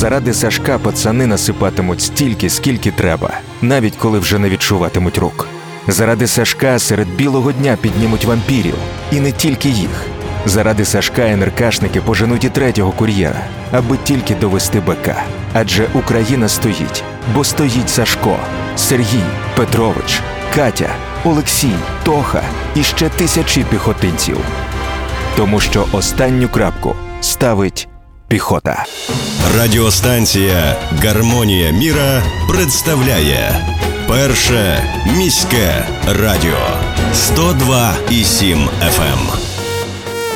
Заради Сашка пацани насипатимуть стільки, скільки треба, навіть коли вже не відчуватимуть рук. Заради Сашка серед білого дня піднімуть вампірів, і не тільки їх. Заради Сашка НРКшники поженуть і третього кур'єра, аби тільки довести БК. Адже Україна стоїть, бо стоїть Сашко, Сергій, Петрович, Катя, Олексій, Тоха і ще тисячі піхотинців. Тому що останню крапку ставить піхота. Радіостанція «Гармонія міра» представляє Перше міське радіо 102,7 FM.